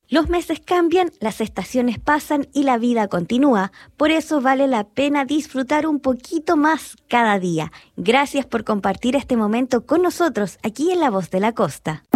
Los meses cambian, las estaciones pasan y la vida continúa. Por eso vale la pena disfrutar un poquito más cada día. Gracias por compartir este momento con nosotros aquí en La Voz de la Costa.